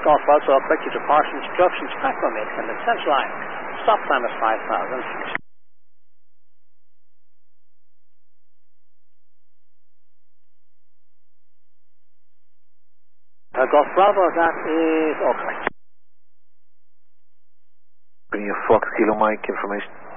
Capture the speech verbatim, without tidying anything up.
Golf also expect you to park instructions back on me in the central line. Stop time is five thousand. Uh, Golf Bravo, that is all correct. Bring your Fox Kilo Mike information.